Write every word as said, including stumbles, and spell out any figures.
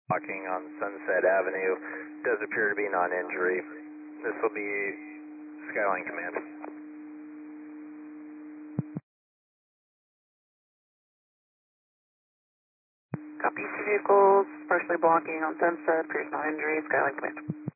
Blocking on Sunset Avenue. Does appear to be non-injury. This will be Skyline Command. Copy. Two vehicles partially blocking on Sunset. Appears no injury. Skyline Command.